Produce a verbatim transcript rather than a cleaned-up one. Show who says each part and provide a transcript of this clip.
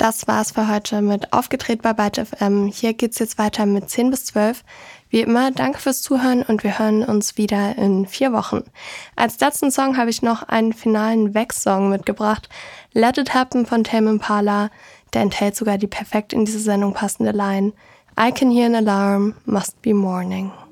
Speaker 1: das war's für heute mit Aufgedreht bei Byte F M. Hier geht's jetzt weiter mit zehn bis zwölf. Wie immer, danke fürs Zuhören und wir hören uns wieder in vier Wochen. Als letzten Song habe ich noch einen finalen Weg-Song mitgebracht. Let It Happen von Tame Impala. Der enthält sogar die perfekt in diese Sendung passende Line. I can hear an alarm, must be morning.